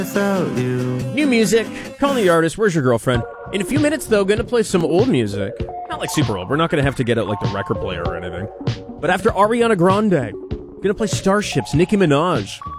without you. New music, calling the artist, where's your girlfriend? In a few minutes, though, gonna play some old music. Not like super old, we're not gonna have to get out like the record player or anything. But after Ariana Grande, gonna play Starships, Nicki Minaj.